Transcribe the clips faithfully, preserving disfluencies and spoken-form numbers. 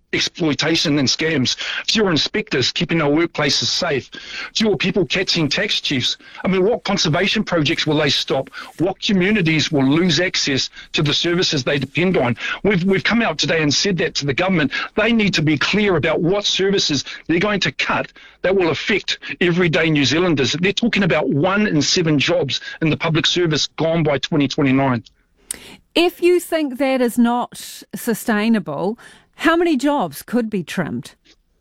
exploitation and scams, fewer inspectors keeping our workplaces safe, fewer people catching tax thieves. I mean, what conservation projects will they stop? What communities will lose access to the services they depend on? We've we've come out today and said that to the government. They need to be clear about what services they're going to cut that will affect everyday New Zealanders. They're talking about one in seven jobs in the public service gone by twenty twenty-nine. If you think that is not sustainable, how many jobs could be trimmed?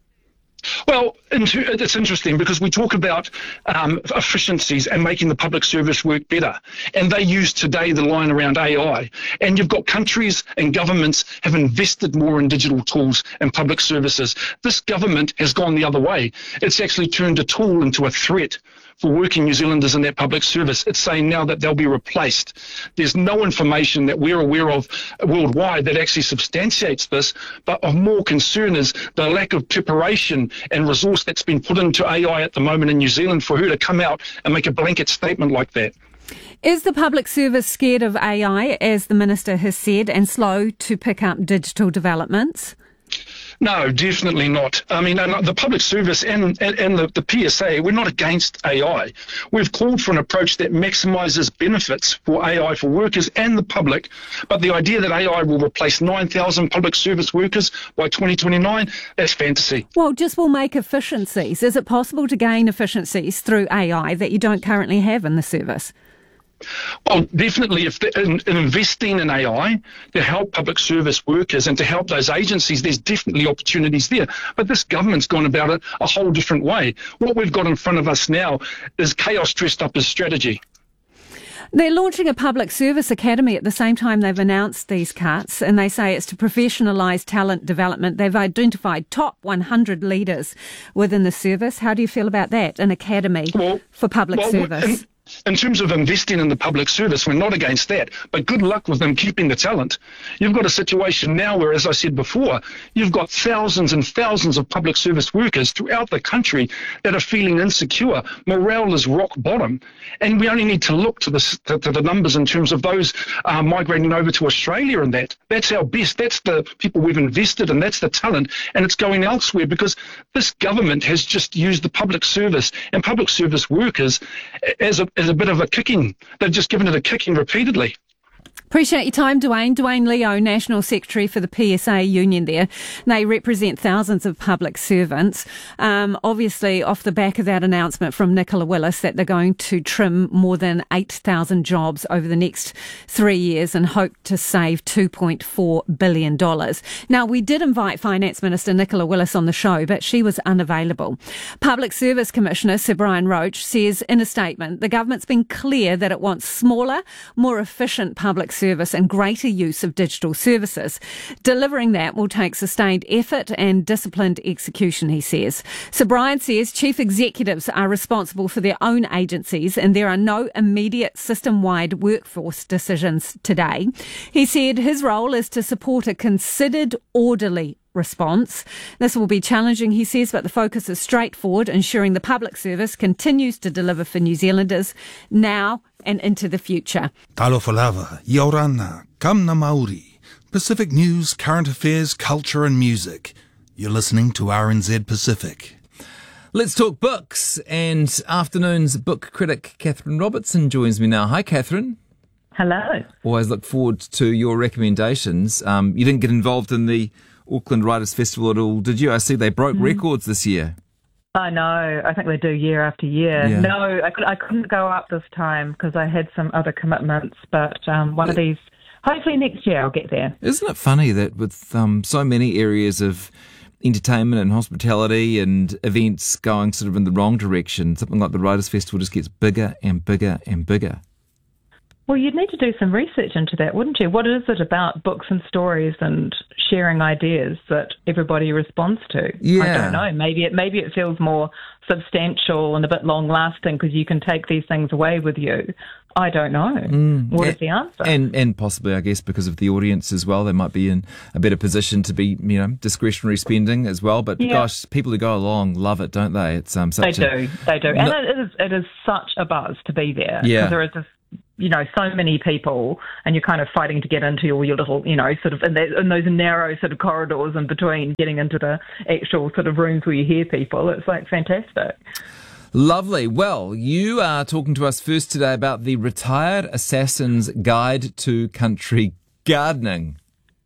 Well, it's interesting because we talk about um, efficiencies and making the public service work better. And they use today the line around A I. And you've got countries and governments have invested more in digital tools and public services. This government has gone the other way. It's actually turned a tool into a threat for working New Zealanders in that public service. It's saying now that they'll be replaced. There's no information that we're aware of worldwide that actually substantiates this, but of more concern is the lack of preparation and resource that's been put into A I at the moment in New Zealand for her to come out and make a blanket statement like that. Is the public service scared of A I, as the Minister has said, and slow to pick up digital developments? No, definitely not. I mean, the public service and, and, and the, the P S A, we're not against A I. We've called for an approach that maximises benefits for A I for workers and the public, but the idea that A I will replace nine thousand public service workers by twenty twenty-nine, that's fantasy. Well, just will make efficiencies. Is it possible to gain efficiencies through A I that you don't currently have in the service? Well, definitely, if in, in investing in A I to help public service workers and to help those agencies, there's definitely opportunities there. But this government's gone about it a whole different way. What we've got in front of us now is chaos dressed up as strategy. They're launching a public service academy at the same time they've announced these cuts, and they say it's to professionalise talent development. They've identified top one hundred leaders within the service. How do you feel about that, an academy well, for public well, service? In, in terms of investing in the public service, we're not against that, but good luck with them keeping the talent. You've got a situation now where, as I said before, you've got thousands and thousands of public service workers throughout the country that are feeling insecure. Morale is rock bottom, and we only need to look to the, to, to the numbers in terms of those uh, migrating over to Australia and that. That's our best. That's the people we've invested in. That's the talent, and it's going elsewhere because this government has just used the public service and public service workers as a as a bit of a kicking. They've just given it a kicking repeatedly. Appreciate your time, Dwayne. Dwayne Leo, National Secretary for the P S A union there. They represent thousands of public servants. Um, obviously, off the back of that announcement from Nicola Willis that they're going to trim more than eight thousand jobs over the next three years and hope to save two point four billion dollars. Now, we did invite Finance Minister Nicola Willis on the show, but she was unavailable. Public Service Commissioner Sir Brian Roche says in a statement the government's been clear that it wants smaller, more efficient public service and greater use of digital services. Delivering that will take sustained effort and disciplined execution, he says. Sir Brian says chief executives are responsible for their own agencies and there are no immediate system-wide workforce decisions today. He said his role is to support a considered, orderly response. This will be challenging, he says, but the focus is straightforward, ensuring the public service continues to deliver for New Zealanders now and into the future. Talo Falava, Yorana, Kamna Maori, Pacific News, Current Affairs, Culture and Music. You're listening to R N Z Pacific. Let's talk books, and afternoon's book critic Catherine Robertson joins me now. Hi, Catherine. Hello. Always look forward to your recommendations. Um, you didn't get involved in the Auckland Writers' Festival at all, did you? I see they broke mm. records this year. I know. I think they do year after year. Yeah. No, I, could, I couldn't go up this time because I had some other commitments, but um, one of these, hopefully next year I'll get there. Isn't it funny that with um, so many areas of entertainment and hospitality and events going sort of in the wrong direction, something like the Writers' Festival just gets bigger and bigger and bigger? Well, you'd need to do some research into that, wouldn't you? What is it about books and stories and sharing ideas that everybody responds to? Yeah. I don't know. Maybe it maybe it feels more substantial and a bit long-lasting because you can take these things away with you. I don't know. Mm. What and, is the answer? And and possibly, I guess, because of the audience as well, they might be in a better position to be, you know, discretionary spending as well. But yeah. gosh, people who go along love it, don't they? It's um, such they a, do, they do, and no, it is it is such a buzz to be there. Yeah, there is this you know, so many people, and you're kind of fighting to get into all your little, you know, sort of in, that, in those narrow sort of corridors in between getting into the actual sort of rooms where you hear people. It's like fantastic. Lovely. Well, you are talking to us first today about the Retired Assassin's Guide to Country Gardening.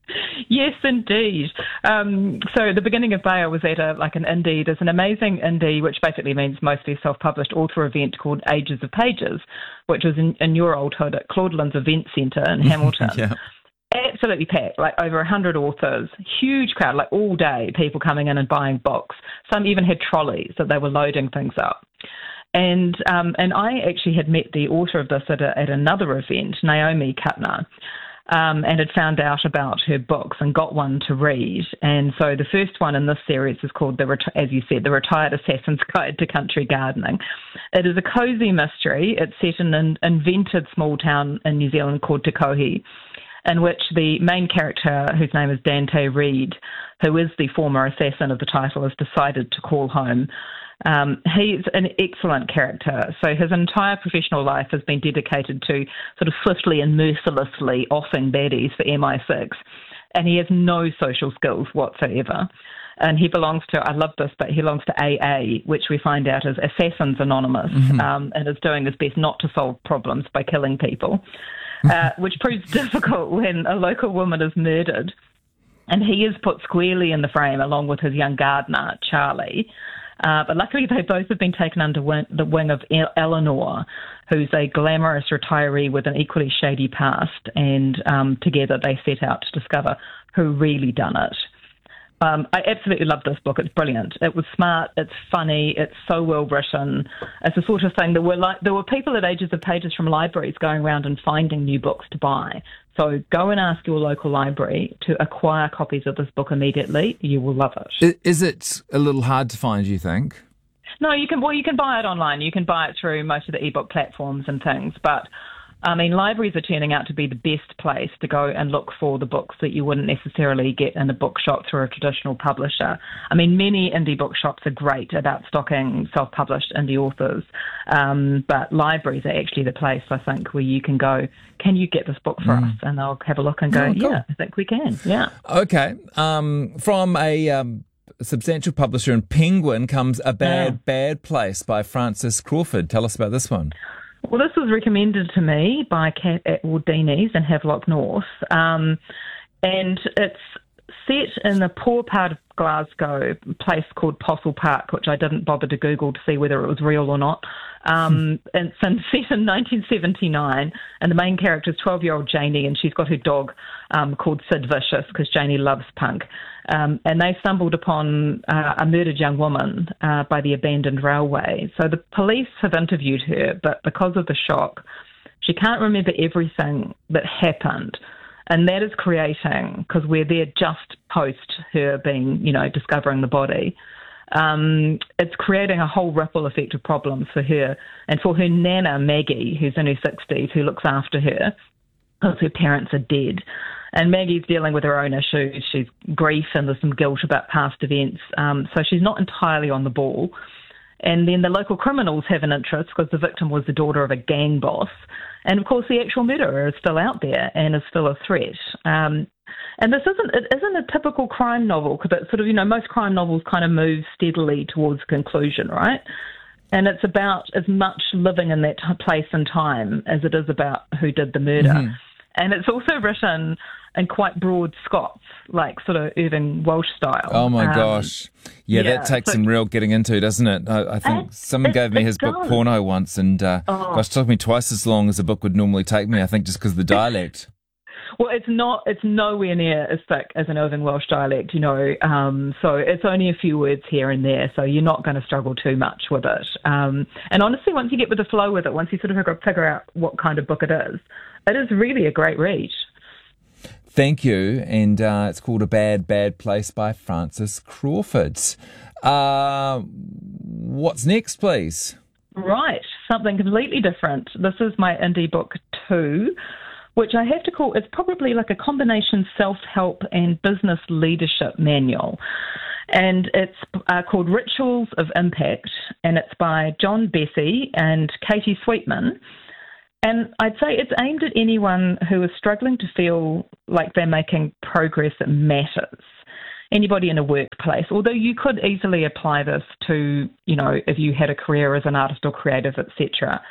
Yes, indeed. Um, so the beginning of May, I was at a, like an indie. There's an amazing indie, which basically means mostly self-published author event called Ages of Pages, which was in, in your old hood at Claudelands Event Centre in Hamilton. Yeah. Absolutely packed, like over one hundred authors, huge crowd, like all day, people coming in and buying books. Some even had trolleys that they were loading things up. And um, and I actually had met the author of this at, a, at another event, Naomi Kuttner, um, and had found out about her books and got one to read. And so the first one in this series is called, the as you said, The Retired Assassin's Guide to Country Gardening. It is a cosy mystery. It's set in an invented small town in New Zealand called Te Kohi, in which the main character, whose name is Dante Reed, who is the former assassin of the title, has decided to call home. Um, he's an excellent character. So his entire professional life has been dedicated to sort of swiftly and mercilessly offing baddies for M I six. And he has no social skills whatsoever. And he belongs to, I love this, but he belongs to A A, which we find out is Assassins Anonymous, mm-hmm. um, and is doing his best not to solve problems by killing people. Uh, which proves difficult when a local woman is murdered. And he is put squarely in the frame along with his young gardener, Charlie. Uh, but luckily they both have been taken under wing, the wing of Eleanor, who's a glamorous retiree with an equally shady past. And um, together they set out to discover who really done it. Um, I absolutely love this book. It's brilliant. It was smart. It's funny. It's so well written. It's the sort of thing that were like there were people at Ages of Pages from libraries going around and finding new books to buy. So go and ask your local library to acquire copies of this book immediately. You will love it. Is it a little hard to find, you think? No, you can. Well, you can buy it online. You can buy it through most of the ebook platforms and things, but. I mean, libraries are turning out to be the best place to go and look for the books that you wouldn't necessarily get in a bookshop through a traditional publisher. I mean, many indie bookshops are great about stocking self-published indie authors, um, but libraries are actually the place, I think, where you can go, can you get this book for mm. us? And they'll have a look and go, oh, cool. yeah, I think we can, yeah. Okay. Um, from a... Um substantial publisher in Penguin comes A Bad, yeah. Bad Place by Frances Crawford. Tell us about this one. Well, this was recommended to me by Kat at Wardini's in Havelock North, um, and it's set in a poor part of Glasgow, a place called Postle Park, which I didn't bother to Google to see whether it was real or not. Um, and it's in, set in nineteen seventy-nine, and the main character is twelve-year-old Janie, and she's got her dog um, called Sid Vicious because Janie loves punk. Um, and they stumbled upon uh, a murdered young woman uh, by the abandoned railway. So the police have interviewed her, but because of the shock, she can't remember everything that happened. And that is creating, because we're there just post her being, you know, discovering the body, um, it's creating a whole ripple effect of problems for her. And for her nana, Maggie, who's in her sixties, who looks after her, because her parents are dead. And Maggie's dealing with her own issues. She's grief and there's some guilt about past events. Um, so she's not entirely on the ball. And then the local criminals have an interest because the victim was the daughter of a gang boss. And, of course, the actual murderer is still out there and is still a threat. Um, and this isn't it isn't a typical crime novel because it's sort of, you know, most crime novels kind of move steadily towards conclusion, right? And it's about as much living in that t- place and time as it is about who did the murder. Mm-hmm. And it's also written in quite broad Scots, like sort of Irving Welsh style. Oh, my um, gosh. Yeah, yeah, that takes so, some real getting into, doesn't it? I, I think it, someone it, gave me his does. book Porno once, and uh, oh. gosh, it took me twice as long as a book would normally take me, I think, just because of the dialect. Well, it's not. It's nowhere near as thick as an Irving Welsh dialect, you know. Um, so it's only a few words here and there. So you're not going to struggle too much with it. Um, and honestly, once you get with the flow with it, once you sort of figure out what kind of book it is, it is really a great read. Thank you. And uh, it's called A Bad, Bad Place by Frances Crawford. Uh, what's next, please? Right, something completely different. This is my indie book two, which I have to call, it's probably like a combination self-help and business leadership manual. And it's uh, called Rituals of Impact, and it's by John Bessie and Katie Sweetman. And I'd say it's aimed at anyone who is struggling to feel like they're making progress that matters. Anybody in a workplace, although you could easily apply this to, you know, if you had a career as an artist or creative, et cetera.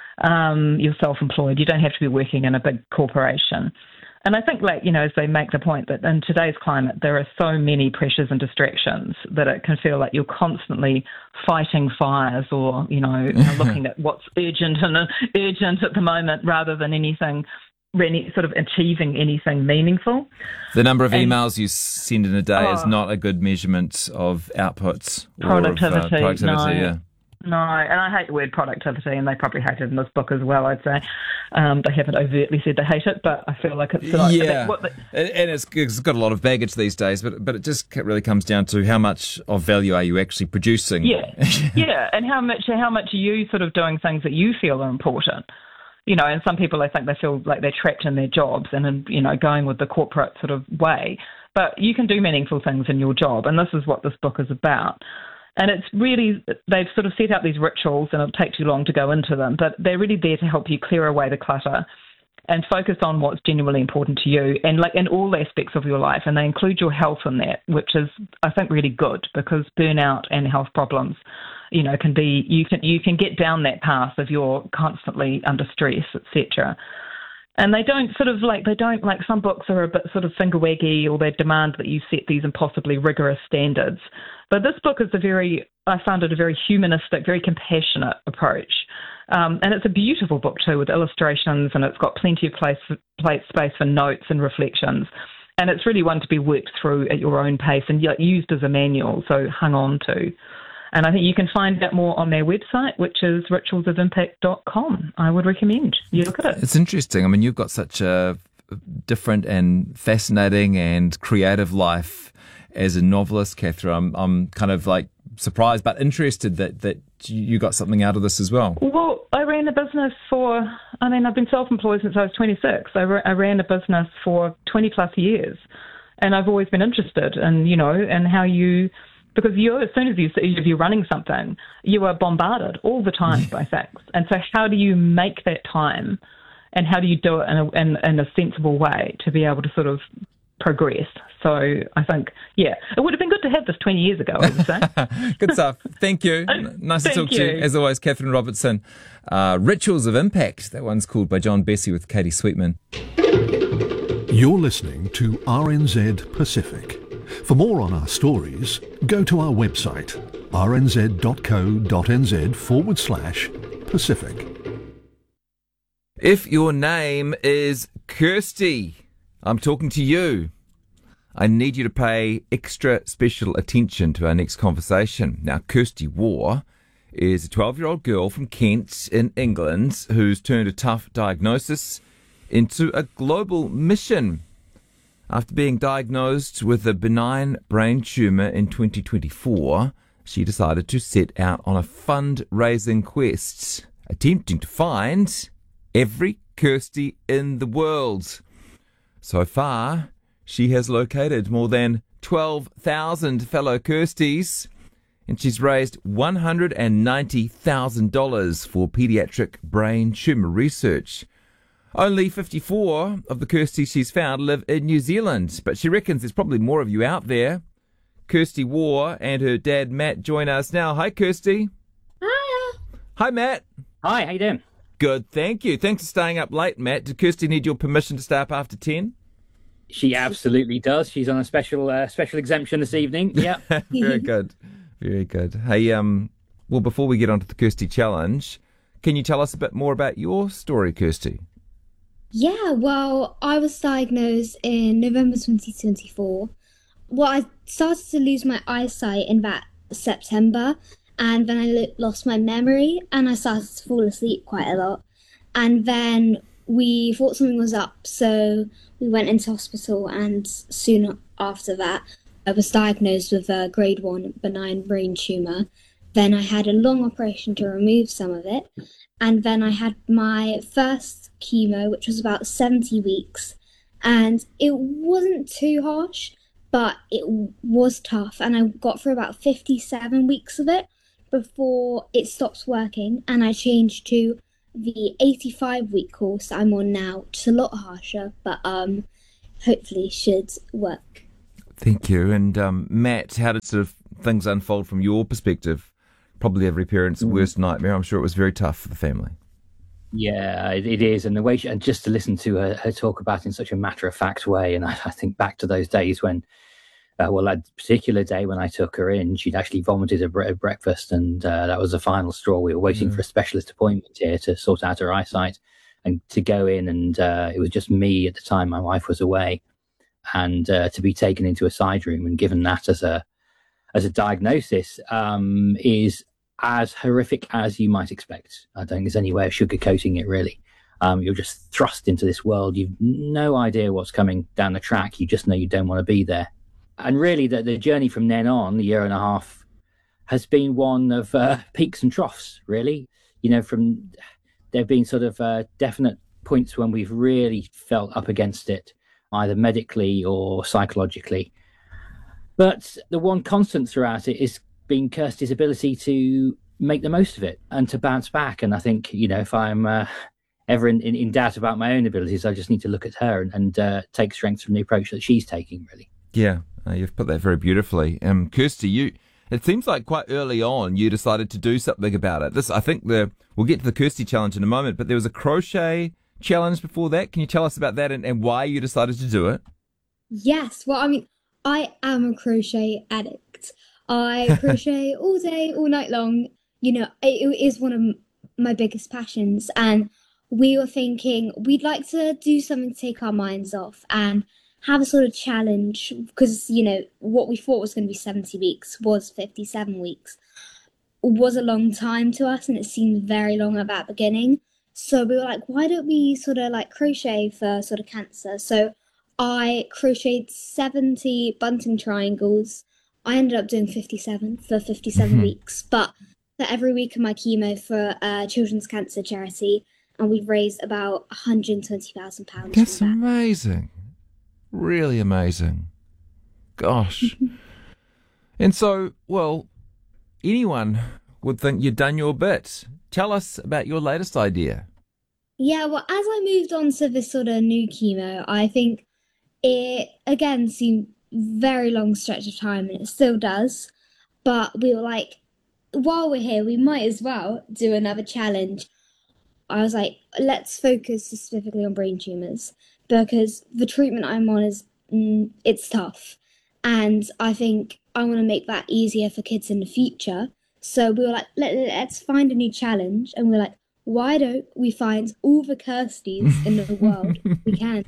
Um, you're self-employed. You don't have to be working in a big corporation. And I think, like, you know, as they make the point that in today's climate, there are so many pressures and distractions that it can feel like you're constantly fighting fires or, you know, looking at what's urgent and urgent at the moment rather than anything really sort of achieving anything meaningful. The number of and, emails you send in a day oh, is not a good measurement of outputs. Productivity. Or of, uh, productivity, no. yeah. No, and I hate the word productivity, and they probably hate it in this book as well, I'd say. Um, they haven't overtly said they hate it, but I feel like it's... Like, yeah, what the, and it's, it's got a lot of baggage these days, but but it just really comes down to how much of value are you actually producing. Yeah, yeah, and how much how much are you sort of doing things that you feel are important? You know, and some people, I think they feel like they're trapped in their jobs and, in, you know, going with the corporate sort of way. But you can do meaningful things in your job, and this is what this book is about. And it's really, they've sort of set out these rituals, and it'll take too long to go into them, but they're really there to help you clear away the clutter and focus on what's genuinely important to you, and like in all aspects of your life. And they include your health in that, which is, I think, really good, because burnout and health problems, you know, can be, you can you can get down that path if you're constantly under stress, et cetera. And they don't sort of like, they don't like, some books are a bit sort of finger waggy, or they demand that you set these impossibly rigorous standards. But this book is a very, I found it a very humanistic, very compassionate approach. Um, and it's a beautiful book too, with illustrations, and it's got plenty of place, place space for notes and reflections. And it's really one to be worked through at your own pace and used as a manual, so hung on to. And I think you can find out more on their website, which is rituals of impact dot com. I would recommend you look at it. It's interesting. I mean, you've got such a different and fascinating and creative life as a novelist, Catherine. I'm, I'm kind of like surprised but interested that, that you got something out of this as well. Well, I ran a business for, I mean, I've been self-employed since I was twenty-six. I, ra- I ran a business for twenty plus years. And I've always been interested in, you know, and how you... Because you, as soon as you, if you're running something, you are bombarded all the time by things. And so how do you make that time, and how do you do it in a, in, in a sensible way to be able to sort of progress? So I think, yeah, it would have been good to have this twenty years ago, I would say. Good stuff. Thank you. Nice Thank to talk you. to you. As always, Catherine Robertson. Uh, Rituals of Impact. That one's called by John Bessie with Katie Sweetman. You're listening to R N Z Pacific. For more on our stories, go to our website, rnz.co.nz forward slash Pacific. If your name is Kirsty, I'm talking to you. I need you to pay extra special attention to our next conversation. Now, Kirsty Waugh is a twelve-year-old girl from Kent in England who's turned a tough diagnosis into a global mission. After being diagnosed with a benign brain tumour in twenty twenty-four, she decided to set out on a fundraising quest, attempting to find every Kirsty in the world. So far, she has located more than twelve thousand fellow Kirsties, and she's raised one hundred ninety thousand dollars for paediatric brain tumour research. Only fifty-four of the Kirsties she's found live in New Zealand, but she reckons there's probably more of you out there. Kirsty Waugh and her dad Matt join us now. Hi, Kirsty. Hiya. Hi, Matt. Hi, how you doing? Good, thank you. Thanks for staying up late, Matt. Did Kirsty need your permission to stay up after ten? She absolutely does. She's on a special uh, special exemption this evening. Yeah. Very good. Very good. Hey, um, well, before we get on to the Kirsty Challenge, can you tell us a bit more about your story, Kirsty? Yeah, well, I was diagnosed in November twenty twenty-four. Well, I started to lose my eyesight in about September, and then I lo- lost my memory, and I started to fall asleep quite a lot. And then we thought something was up, so we went into hospital, and soon after that, I was diagnosed with a grade one benign brain tumour. Then I had a long operation to remove some of it, and then I had my first chemo, which was about seventy weeks, and it wasn't too harsh, but it was tough, and I got through about fifty-seven weeks of it before it stopped working, and I changed to the eighty-five week course I'm on now, which is a lot harsher, but um, hopefully should work. Thank you. And um, Matt, how did sort of things unfold from your perspective? Probably every parent's mm. worst nightmare. I'm sure it was very tough for the family. Yeah, it, it is. And the way she, and just to listen to her, her talk about it in such a matter-of-fact way, and I, I think back to those days when, uh, well, that particular day when I took her in, she'd actually vomited at, bre- at breakfast, and uh, that was the final straw. We were waiting mm. for a specialist appointment here to sort out her eyesight and to go in, and uh, it was just me at the time. My wife was away, and uh, to be taken into a side room and given that as a as a diagnosis um, is as horrific as you might expect. I don't think there's any way of sugarcoating it, really. Um, you're just thrust into this world. You've no idea what's coming down the track. You just know you don't want to be there. And really, the, the journey from then on, the year and a half, has been one of uh, peaks and troughs, really. You know, from there have been sort of uh, definite points when we've really felt up against it, either medically or psychologically. But the one constant throughout it is been Kirsty's ability to make the most of it and to bounce back. And I think, you know, if I'm uh, ever in, in, in doubt about my own abilities, I just need to look at her and, and uh, take strength from the approach that she's taking, really. Yeah, uh, you've put that very beautifully. Um, Kirsty, you, it seems like quite early on you decided to do something about it. This, I think the we'll get to the Kirsty challenge in a moment, but there was a crochet challenge before that. Can you tell us about that and, and why you decided to do it? Yes, well, I mean, I am a crochet addict. I crochet all day, all night long. You know, it, it is one of my biggest passions. And we were thinking we'd like to do something to take our minds off and have a sort of challenge because, you know, what we thought was going to be seventy weeks was fifty-seven weeks. It was a long time to us and it seemed very long at that beginning. So we were like, why don't we sort of like crochet for sort of cancer? So I crocheted seventy bunting triangles. I ended up doing fifty-seven for fifty-seven mm-hmm. weeks, but for every week of my chemo for uh, Children's Cancer Charity, and we've raised about one hundred twenty thousand pounds. That's from that. Amazing. Really amazing. Gosh. And so, well, anyone would think you'd done your bit. Tell us about your latest idea. Yeah, well, as I moved on to this sort of new chemo, I think it, again, seemed very long stretch of time, and it still does. But we were like, while we're here, we might as well do another challenge. I was like, let's focus specifically on brain tumours, because the treatment I'm on is, mm, it's tough. And I think I want to make that easier for kids in the future. So we were like, Let, let's find a new challenge. And we were like, why don't we find all the Kirstys in the world we can?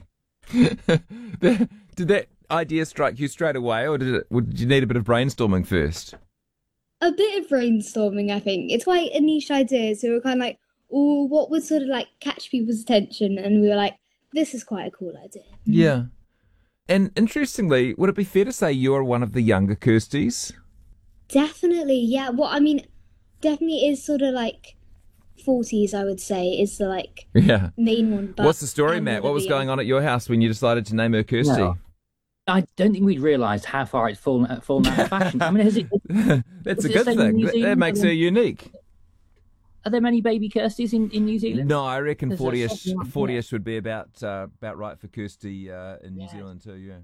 Did that idea strike you straight away, or did it? Did you need a bit of brainstorming first? A bit of brainstorming, I think. It's quite a niche idea, so we were kind of like, oh, what would sort of like catch people's attention? And we were like, this is quite a cool idea. Yeah. And interestingly, would it be fair to say you're one of the younger Kirstys? Definitely, yeah. Well, I mean, definitely is sort of like forties, I would say, is the like yeah. main one. But what's the story, Matt? What was going on at your house when you decided to name her Kirsty? No. I don't think we'd realised how far it's fallen, fallen out of fashion. I mean, has it, that's a good thing. That makes her unique. Are there many baby Kirstys in, in New Zealand? No, I reckon forty-ish, forty-ish would be about uh, about right for Kirsty uh, in New yeah. Zealand too, yeah.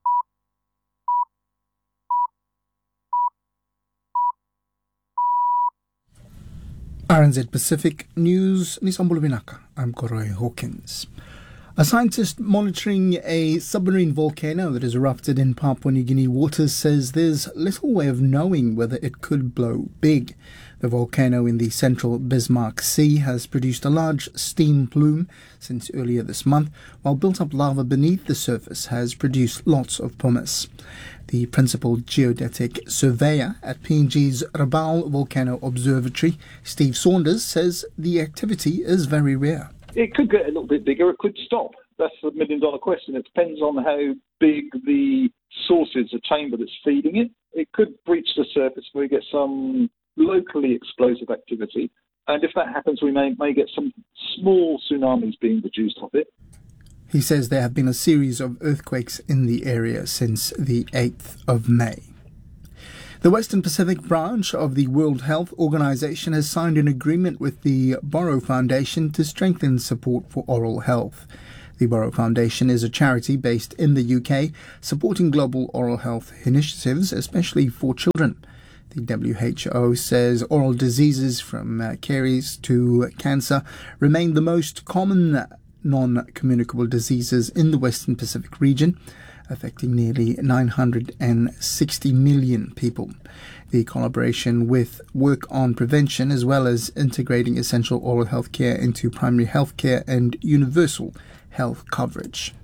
R N Z Pacific News, Nisambulu Binaka. I'm Koroi Hawkins. A scientist monitoring a submarine volcano that has erupted in Papua New Guinea waters says there's little way of knowing whether it could blow big. The volcano in the central Bismarck Sea has produced a large steam plume since earlier this month, while built-up lava beneath the surface has produced lots of pumice. The principal geodetic surveyor at P N G's Rabaul Volcano Observatory, Steve Saunders, says the activity is very rare. It could get a little bit bigger, it could stop. That's the million dollar question. It depends on how big the source is, the chamber that's feeding it. It could breach the surface where we get some locally explosive activity. And if that happens, we may, may get some small tsunamis being produced off it. He says there have been a series of earthquakes in the area since the eighth of May. The Western Pacific branch of the World Health Organization has signed an agreement with the Burrow Foundation to strengthen support for oral health. The Burrow Foundation is a charity based in the U K supporting global oral health initiatives, especially for children. The W H O says oral diseases from uh, caries to cancer remain the most common non-communicable diseases in the Western Pacific region, affecting nearly nine hundred sixty million people. The collaboration with work on prevention as well as integrating essential oral health care into primary health care and universal health coverage.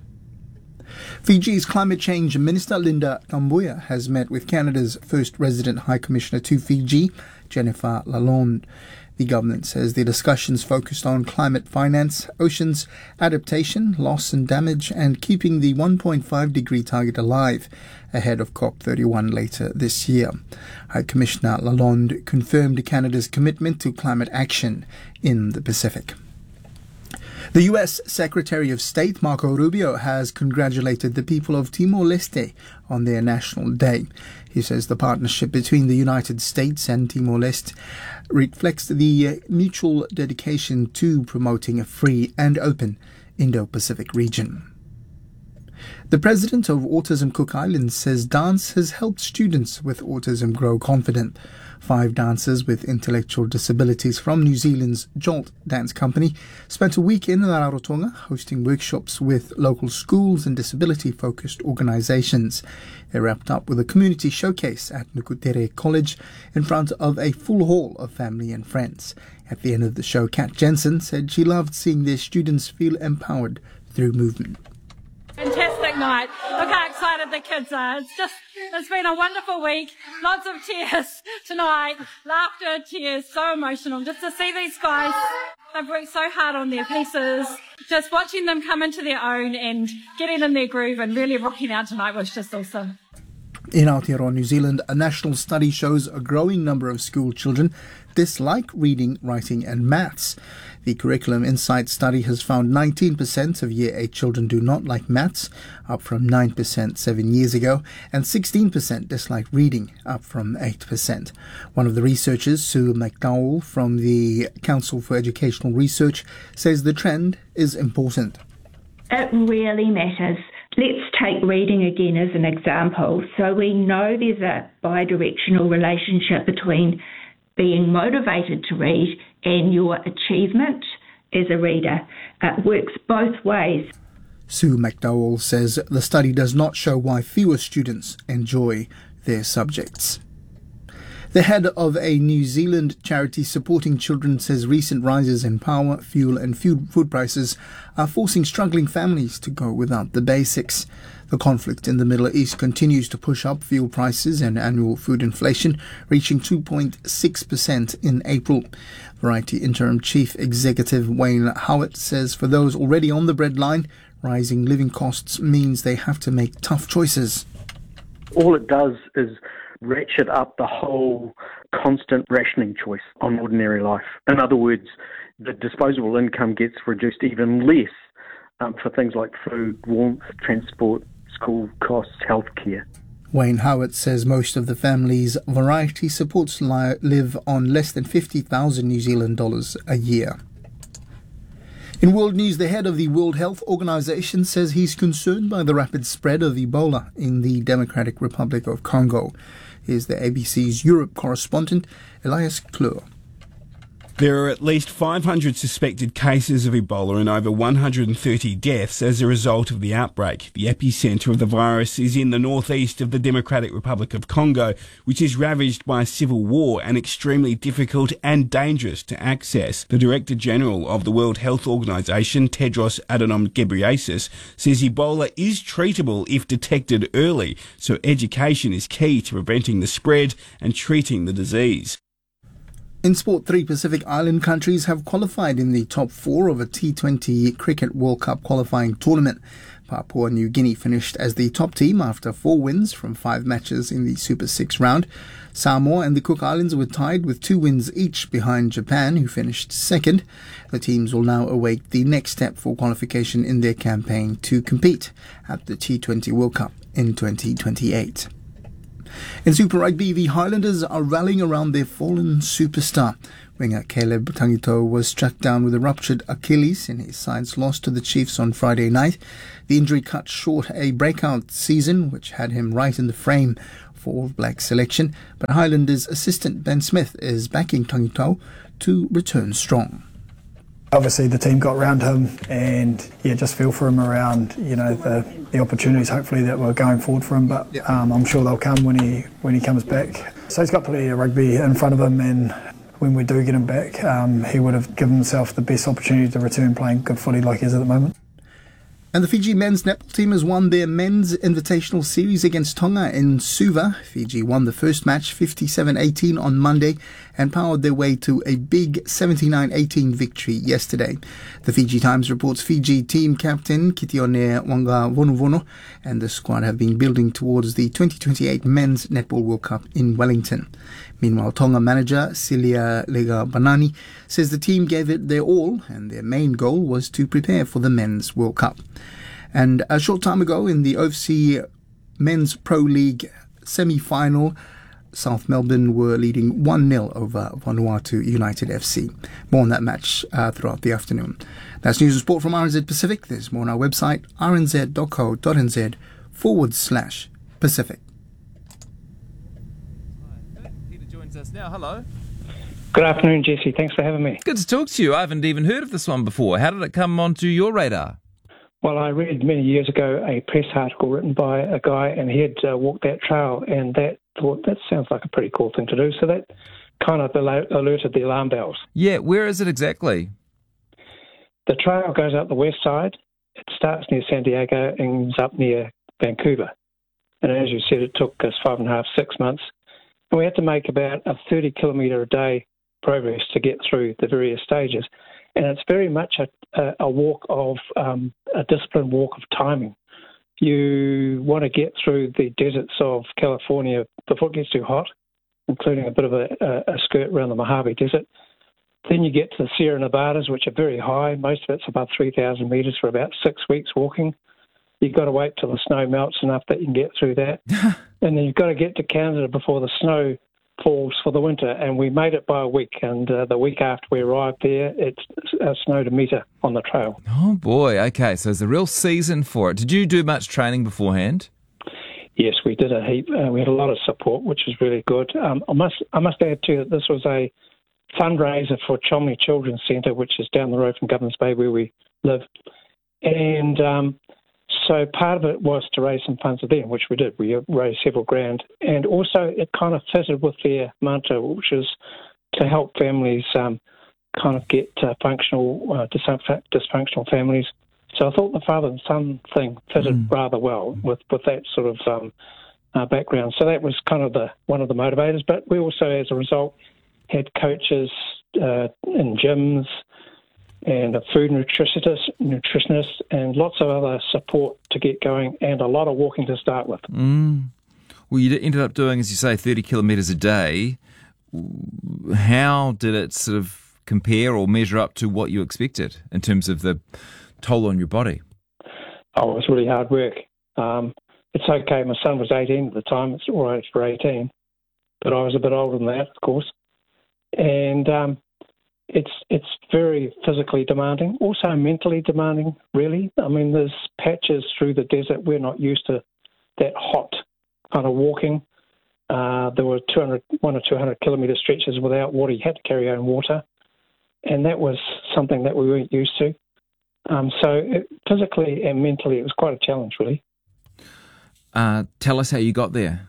Fiji's Climate Change Minister Linda Tambuya has met with Canada's first resident High Commissioner to Fiji, Jennifer Lalonde. The government says the discussions focused on climate finance, oceans, adaptation, loss and damage, and keeping the one point five degree target alive ahead of COP thirty-one later this year. High Commissioner Lalonde confirmed Canada's commitment to climate action in the Pacific. The U S Secretary of State Marco Rubio has congratulated the people of Timor-Leste on their National Day. He says the partnership between the United States and Timor-Leste reflects the mutual dedication to promoting a free and open Indo-Pacific region. The president of Autism Cook Islands says dance has helped students with autism grow confident. Five dancers with intellectual disabilities from New Zealand's Jolt Dance Company spent a week in Rarotonga hosting workshops with local schools and disability-focused organisations. They wrapped up with a community showcase at Nukutere College in front of a full hall of family and friends. At the end of the show, Kat Jensen said she loved seeing their students feel empowered through movement. Fantastic night. Look how excited the kids are. It's just, it's been a wonderful week. Lots of tears tonight. Laughter, tears, so emotional. Just to see these guys, they've worked so hard on their pieces. Just watching them come into their own and getting in their groove and really rocking out tonight was just awesome. In Aotearoa, New Zealand, a national study shows a growing number of school children dislike reading, writing and maths. The Curriculum Insight study has found nineteen percent of Year eight children do not like maths, up from nine percent seven years ago, and sixteen percent dislike reading, up from eight percent. One of the researchers, Sue McDowell from the Council for Educational Research, says the trend is important. It really matters. Let's take reading again as an example. So we know there's a bi-directional relationship between being motivated to read and your achievement as a reader. It works both ways. Sue McDowell says the study does not show why fewer students enjoy their subjects. The head of a New Zealand charity supporting children says recent rises in power, fuel and food, food prices are forcing struggling families to go without the basics. The conflict in the Middle East continues to push up fuel prices and annual food inflation, reaching two point six percent in April. Variety Interim Chief Executive Wayne Howard says for those already on the breadline, rising living costs means they have to make tough choices. All it does is ratchet up the whole constant rationing choice on ordinary life. In other words, the disposable income gets reduced even less um, for things like food, warmth, transport, school costs, healthcare. Wayne Howard says most of the family's Variety supports li- live on less than fifty thousand New Zealand dollars a year. In world news, the head of the World Health Organization says he's concerned by the rapid spread of Ebola in the Democratic Republic of Congo. Here's the A B C's Europe correspondent, Elias Klur. There are at least five hundred suspected cases of Ebola and over one hundred thirty deaths as a result of the outbreak. The epicentre of the virus is in the northeast of the Democratic Republic of Congo, which is ravaged by a civil war and extremely difficult and dangerous to access. The Director General of the World Health Organization, Tedros Adhanom Ghebreyesus, says Ebola is treatable if detected early, so education is key to preventing the spread and treating the disease. In sport, three Pacific Island countries have qualified in the top four of a T twenty Cricket World Cup qualifying tournament. Papua New Guinea finished as the top team after four wins from five matches in the Super Six round. Samoa and the Cook Islands were tied with two wins each behind Japan, who finished second. The teams will now await the next step for qualification in their campaign to compete at the T twenty World Cup in twenty twenty-eight. In Super Rugby, the Highlanders are rallying around their fallen superstar. Winger Caleb Tangito was struck down with a ruptured Achilles in his side's loss to the Chiefs on Friday night. The injury cut short a breakout season, which had him right in the frame for All Black selection. But Highlanders assistant Ben Smith is backing Tangito to return strong. Obviously the team got around him and yeah, just feel for him around, you know, the, the opportunities hopefully that were going forward for him, but um, I'm sure they'll come when he when he comes back. So he's got plenty of rugby in front of him, and when we do get him back, um, he would have given himself the best opportunity to return playing good footy like he is at the moment. And the Fiji men's netball team has won their men's invitational series against Tonga in Suva. Fiji won the first match fifty-seven eighteen on Monday and powered their way to a big seventy-nine eighteen victory yesterday. The Fiji Times reports Fiji team captain Kitione Wangavonovono and the squad have been building towards the twenty twenty-eight Men's Netball World Cup in Wellington. Meanwhile, Tonga manager Celia Lega Banani says the team gave it their all and their main goal was to prepare for the Men's World Cup. And a short time ago in the O F C Men's Pro League semi-final, South Melbourne were leading one nil over Vanuatu United F C. More on that match uh, throughout the afternoon. That's news and sport from R N Z Pacific. There's more on our website, r n z dot co dot n z forward slash Pacific. Peter joins us now. Hello. Good afternoon, Jesse. Thanks for having me. Good to talk to you. I haven't even heard of this one before. How did it come onto your radar? Well, I read many years ago a press article written by a guy, and he had uh, walked that trail, and that thought, that sounds like a pretty cool thing to do. So that kind of alerted the alarm bells. Yeah, where is it exactly? The trail goes up the west side. It starts near San Diego and ends up near Vancouver. And as you said, it took us five and a half, six months. And we had to make about a thirty kilometre a day progress to get through the various stages. And it's very much a, a, a walk of, um, a disciplined walk of timing. You want to get through the deserts of California before it gets too hot, including a bit of a, a, a skirt around the Mojave Desert. Then you get to the Sierra Nevadas, which are very high. Most of it's above three thousand metres for about six weeks walking. You've got to wait till the snow melts enough that you can get through that. And then you've got to get to Canada before the snow falls for the winter, and we made it by a week, and uh, the week after we arrived there, it uh, snowed a metre on the trail. Oh boy, okay, so there's a real season for it. Did you do much training beforehand? Yes, we did a heap. Uh, we had a lot of support, which was really good. Um, I must I must add too that this was a fundraiser for Chomley Children's Centre, which is down the road from Governors Bay where we live, and um, so part of it was to raise some funds for them, which we did. We raised several grand. And also it kind of fitted with their mantra, which is to help families um, kind of get uh, functional, uh, dysfunctional families. So I thought the father and son thing fitted mm. rather well with, with that sort of um, uh, background. So that was kind of the one of the motivators. But we also, as a result, had coaches uh, in gyms, and a food nutritionist, nutritionist, and lots of other support to get going, and a lot of walking to start with. Mm. Well, you ended up doing, as you say, thirty kilometres a day. How did it sort of compare or measure up to what you expected in terms of the toll on your body? Oh, it was really hard work. Um, it's okay. My son was eighteen at the time. It's all right for eighteen. But I was a bit older than that, of course. And um, It's it's very physically demanding, also mentally demanding, really. I mean, there's patches through the desert. We're not used to that hot kind of walking. Uh, there were two hundred, one or two hundred kilometre stretches without water. You had to carry your own water. And that was something that we weren't used to. Um, so it, physically and mentally, it was quite a challenge, really. Uh, tell us how you got there.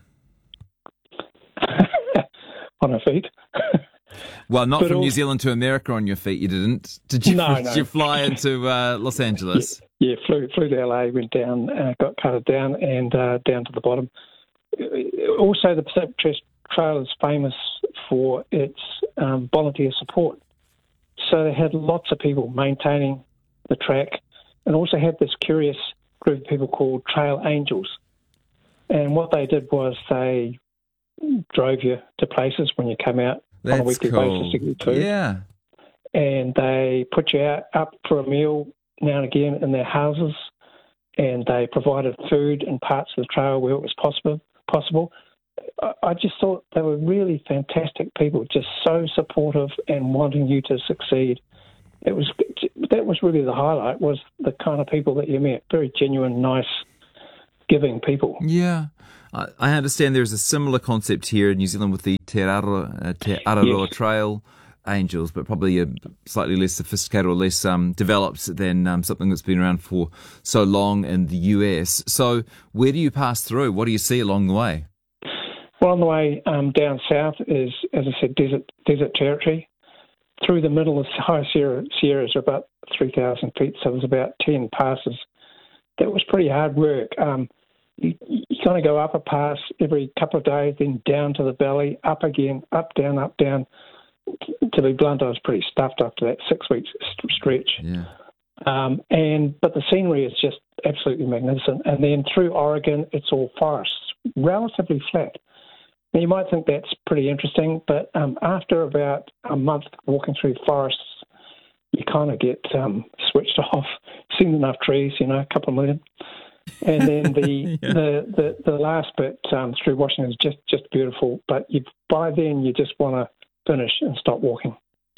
On our feet. Well, not but from all... New Zealand to America on your feet, you didn't. Did you, no, did no. you fly into uh, Los Angeles? Yeah, yeah, flew flew to L A, went down, uh, got cutted down, and uh, down to the bottom. Also, the Pacific Crest Trail is famous for its um, volunteer support. So they had lots of people maintaining the track, and also had this curious group of people called Trail Angels. And what they did was they drove you to places when you come out. That's on a weekly cool. basis to get food. Yeah. And they put you out up for a meal now and again in their houses, and they provided food in parts of the trail where it was possible. Possible. I, I just thought they were really fantastic people, just so supportive and wanting you to succeed. It was that was really the highlight, was the kind of people that you met. Very genuine, nice, giving people. Yeah. I, I understand there's a similar concept here in New Zealand with the Te Araroa, uh, Te Araroa Yes. Trail Angels, but probably a slightly less sophisticated or less um, developed than um, something that's been around for so long in the U S. So where do you pass through? What do you see along the way? Well, on the way um, down south is, as I said, desert desert territory. Through the middle of high Sierra, Sierras are about three thousand feet, so there's about ten passes. That was pretty hard work. Um, you, you kind of go up a pass every couple of days, then down to the valley, up again, up, down, up, down. To be blunt, I was pretty stuffed after that six weeks stretch. Yeah. Um, and but the scenery is just absolutely magnificent. And then through Oregon, it's all forests, relatively flat. Now, you might think that's pretty interesting, but um, after about a month walking through forests, you kind of get um, switched off. Seen enough trees, you know, a couple of million. And then the Yeah. the, the, the last bit um, through Washington is just, just beautiful. But you, by then, you just want to finish and stop walking.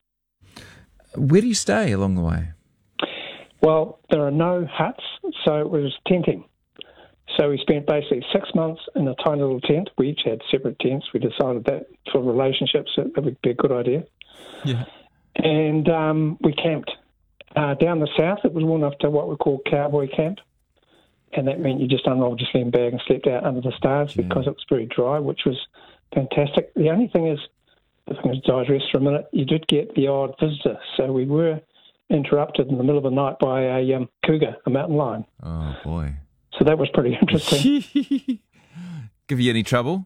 Where do you stay along the way? Well, there are no huts, so it was tenting. So we spent basically six months in a tiny little tent. We each had separate tents. We decided that for relationships that would be a good idea. Yeah. And um, we camped. Uh, down the south, it was warm enough to what we call cowboy camp. And that meant you just unrolled your sling bag and slept out under the stars Yeah. because it was very dry, which was fantastic. The only thing is, if I can digress for a minute, you did get the odd visitor. So we were interrupted in the middle of the night by a um, cougar, a mountain lion. Oh, boy. So that was pretty interesting. Give you any trouble?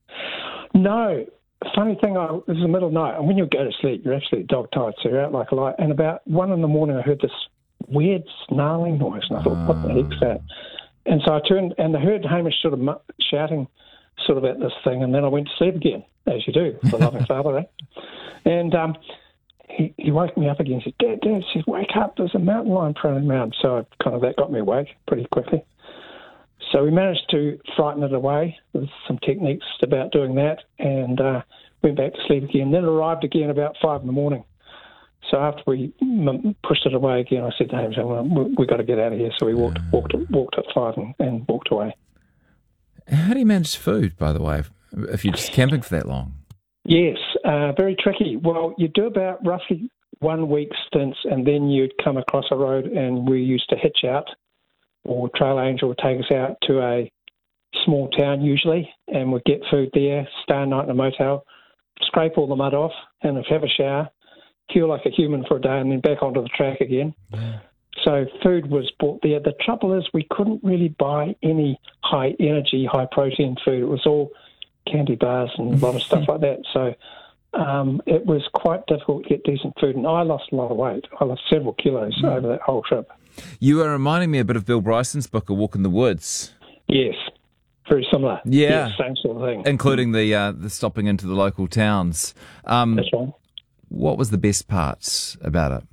No. Funny thing, I, it was the middle of the night, and when you go to sleep, you're absolutely dog-tired, so you're out like a light. And about one in the morning, I heard this weird snarling noise, and I thought, what the heck's that? And so I turned, and I heard Hamish sort of mu- shouting sort of at this thing, and then I went to sleep again, as you do, the loving father, eh? And um, he, he woke me up again. He said, Dad, Dad, he said, wake up, there's a mountain lion prowling around. So I kind of, that got me awake pretty quickly. So we managed to frighten it away with some techniques about doing that, and uh, went back to sleep again. Then it arrived again about five in the morning. So after we m- pushed it away again, I said to him, well, we, we've got to get out of here. So we walked walked, walked at five and, and walked away. How do you manage food, by the way, if you're just camping for that long? Yes, uh, very tricky. Well, you do about roughly one week stints, and then you'd come across a road, and we used to hitch out, or Trail Angel would take us out to a small town usually, and we'd get food there, stay a night in a motel, scrape all the mud off, and have a shower, feel like a human for a day, and then back onto the track again. Yeah. So food was bought there. The trouble is we couldn't really buy any high energy, high protein food. It was all candy bars and a lot of stuff like that. So um, it was quite difficult to get decent food, and I lost a lot of weight. I lost several kilos mm. over that whole trip. You are reminding me a bit of Bill Bryson's book, A Walk in the Woods. Yes, very similar. Yeah, yes, same sort of thing, including the uh, the stopping into the local towns. Um, That's right. What was the best parts about it?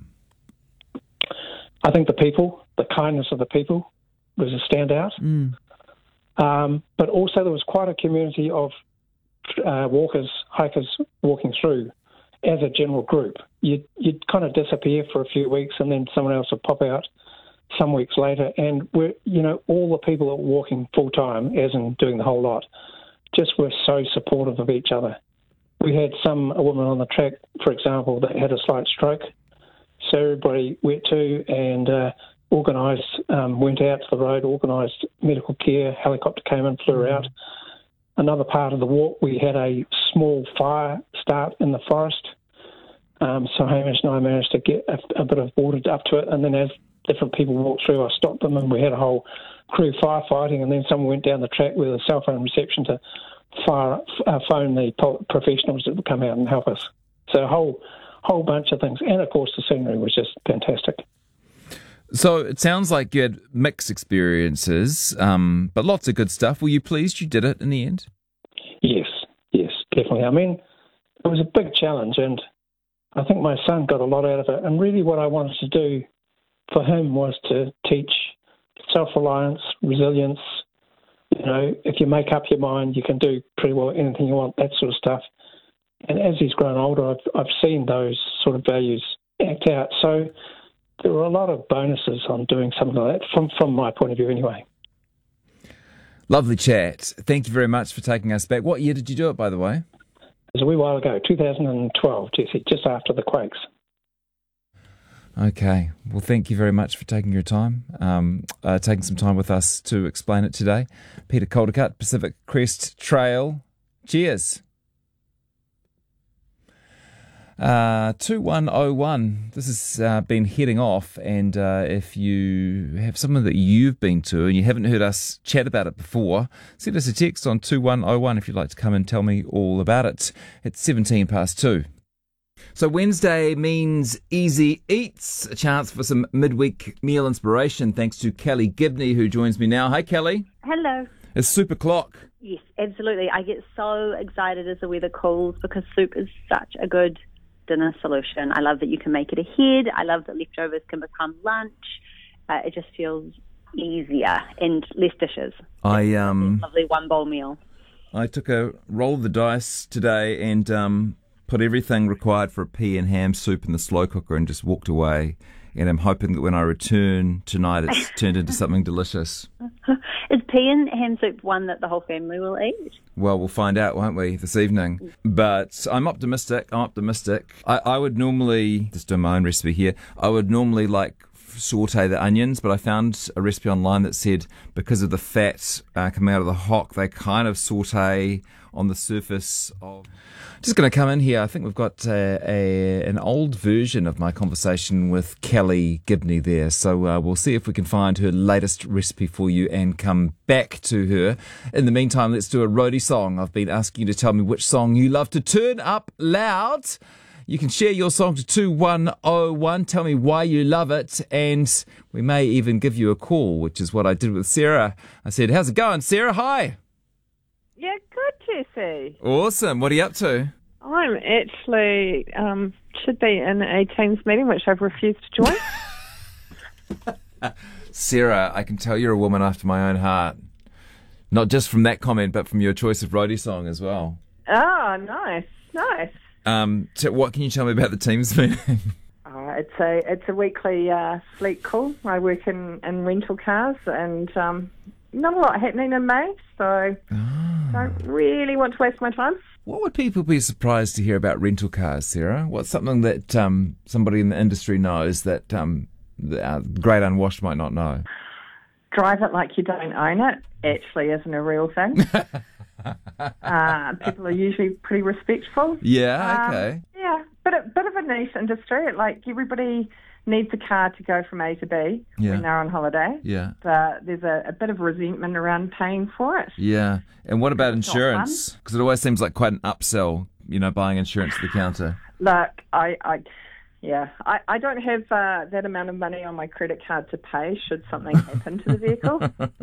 I think the people, the kindness of the people, was a standout. Mm. Um, but also there was quite a community of uh, walkers, hikers walking through as a general group. You'd, you'd kind of disappear for a few weeks, and then someone else would pop out some weeks later. And we're, you know, all the people that were walking full time, as in doing the whole lot, just were so supportive of each other. We had some a woman on the track, for example, that had a slight stroke. So everybody went to and uh, organised, um, went out to the road, organised medical care, helicopter came in, flew her out. Another part of the walk, we had a small fire start in the forest. Um, so Hamish and I managed to get a, a bit of water up to it, and then as different people walked through, I stopped them, and we had a whole crew firefighting, and then someone went down the track with a cell phone reception to fire, uh, phone the professionals that would come out and help us. So a whole whole bunch of things. And, of course, the scenery was just fantastic. So it sounds like you had mixed experiences, um, but lots of good stuff. Were you pleased you did it in the end? Yes, yes, definitely. I mean, it was a big challenge, and I think my son got a lot out of it. And really what I wanted to do for him was to teach self-reliance, resilience, You know, if you make up your mind, you can do pretty well anything you want, that sort of stuff. And as he's grown older, I've, I've seen those sort of values act out. So there were a lot of bonuses on doing something like that, from, from my point of view anyway. Lovely chat. Thank you very much for taking us back. What year did you do it, by the way? It was a wee while ago, two thousand twelve, Jesse, just after the quakes. Okay. Well, thank you very much for taking your time, um, uh, taking some time with us to explain it today. Peter Caldercut, Pacific Crest Trail. Cheers. Uh, two one oh one. This has uh, been heading off, and uh, if you have something that you've been to and you haven't heard us chat about it before, send us a text on two one oh one if you'd like to come and tell me all about it. It's seventeen past two. So Wednesday means easy eats, a chance for some midweek meal inspiration, thanks to Kelly Gibney, who joins me now. Hi, Kelly. Hello. It's soup o'clock. Yes, absolutely. I get so excited as the weather cools because soup is such a good dinner solution. I love that you can make it ahead. I love that leftovers can become lunch. Uh, it just feels easier and less dishes. I um lovely one bowl meal. I took a roll of the dice today and um put everything required for a pea and ham soup in the slow cooker and just walked away. And I'm hoping that when I return tonight, it's turned into something delicious. Is pea and ham soup one that the whole family will eat? Well, we'll find out, won't we, this evening? But I'm optimistic. I'm optimistic. I, I would normally, just do my own recipe here, I would normally like saute the onions, but I found a recipe online that said because of the fat uh, coming out of the hock, they kind of saute on the surface of... Just going to come in here. I think we've got a, a, an old version of my conversation with Kelly Gibney there. So uh, we'll see if we can find her latest recipe for you and come back to her. In the meantime, let's do a roadie song. I've been asking you to tell me which song you love to turn up loud. You can share your song to two one oh one. Tell me why you love it. And we may even give you a call, which is what I did with Sarah. I said, how's it going, Sarah? Hi. Yeah, good, Jesse. Awesome. What are you up to? I'm actually, um, should be in a Teams meeting, which I've refused to join. Sarah, I can tell you're a woman after my own heart. Not just from that comment, but from your choice of roadie song as well. Oh, nice, nice. Um, so what can you tell me about the Teams meeting? Oh, it's a it's a weekly uh, fleet call. I work in, in rental cars, and um, not a lot happening in May, so oh. don't really want to waste my time. What would people be surprised to hear about rental cars, Sarah? What's something that um, somebody in the industry knows that um, the uh, great unwashed might not know? Drive it like you don't own it actually isn't a real thing. uh, people are usually pretty respectful. Yeah, okay. Um, yeah, but a bit of a niche industry. Like everybody needs a car to go from A to B yeah. when they're on holiday. Yeah. But there's a, a bit of resentment around paying for it. Yeah. And what about it's insurance? Because it always seems like quite an upsell, you know, buying insurance at the counter. Look, I, I yeah, I, I don't have uh, that amount of money on my credit card to pay should something happen to the vehicle.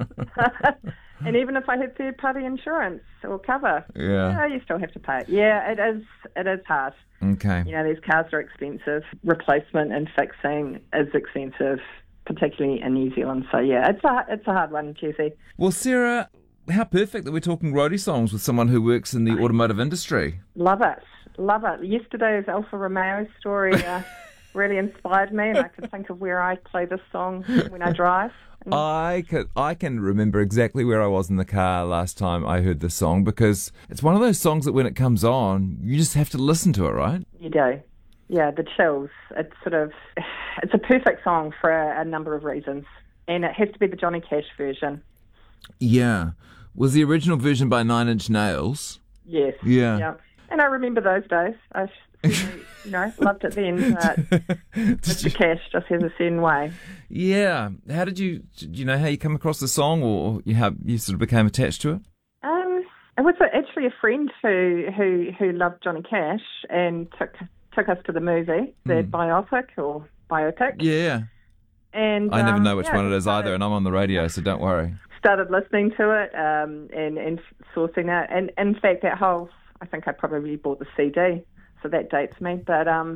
And even if I had third-party insurance or cover, yeah. yeah, you still have to pay it. Yeah, it is, it is hard. Okay. You know, these cars are expensive. Replacement and fixing is expensive, particularly in New Zealand. So, yeah, it's a, it's a hard one, Jesse. Well, Sarah, how perfect that we're talking roadie songs with someone who works in the automotive industry. Love it. Love it. Yesterday's Alfa Romeo story uh, really inspired me, and I could think of where I play this song when I drive. I can, I can remember exactly where I was in the car last time I heard this song, because it's one of those songs that when it comes on, you just have to listen to it, right? You do. Yeah, the chills. It's sort of, it's a perfect song for a, a number of reasons, and it has to be the Johnny Cash version. Yeah. Was the original version by Nine Inch Nails? Yes. Yeah. Yeah. And I remember those days. I, you know, loved it then. But Mister Cash just has a certain way. Yeah. How did you, do you know how you come across the song, or you have you sort of became attached to it? Um, it was actually a friend who who who loved Johnny Cash and took took us to the movie, the mm. biopic or biopic. Yeah. And I never um, know which yeah, one it is started, either, and I'm on the radio, so don't worry. Started listening to it um, and and sourcing it, and in fact that whole. I think I probably bought the C D, so that dates me. But um,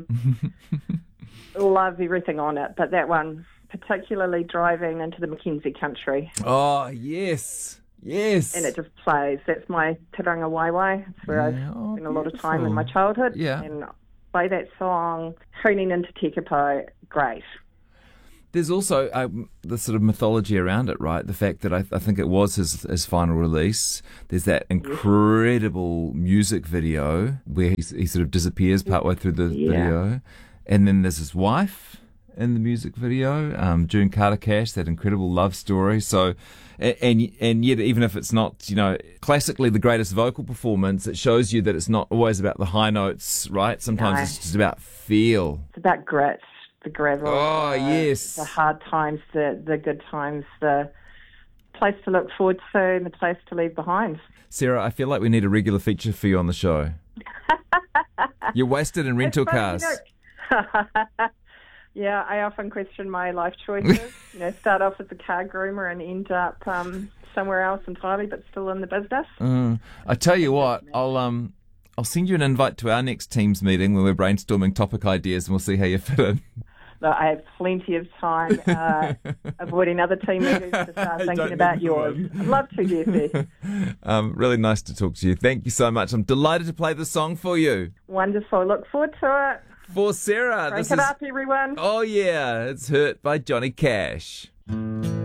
love everything on it. But that one, particularly driving into the Mackenzie country. Oh, yes. Yes. And it just plays. That's my Te Ranga Waiwai. It's where Yeah, I've oh, spent a lot of time beautiful. in my childhood. Yeah. And play that song, tuning into Tekapo, great. There's also um, the sort of mythology around it, right? The fact that I, I think it was his, his final release. There's that incredible music video where he, he sort of disappears partway through the Yeah. video. And then there's his wife in the music video, um, June Carter Cash, that incredible love story. So, and, and and yet, even if it's not, you know, classically the greatest vocal performance, it shows you that it's not always about the high notes, right? Sometimes No. it's just about feel. It's about grit, the gravel. Oh, the, yes. The hard times, the, the good times, the place to look forward to and the place to leave behind. Sarah, I feel like we need a regular feature for you on the show. You're wasted in rental It's funny, cars. you know- Yeah, I often question my life choices. you know, start off as a car groomer and end up um, somewhere else entirely, but still in the business. Mm. I tell you what, I'll um, I'll send you an invite to our next Teams meeting where we're brainstorming topic ideas, and we'll see how you fit in. So I have plenty of time uh, avoiding other team meetings to start thinking Don't about need yours. one. I'd love to, Jesse. um, really nice to talk to you. Thank you so much. I'm delighted to play the song for you. Wonderful. Look forward to it. For Sarah, Break this it is up, everyone. Oh yeah, it's Hurt by Johnny Cash.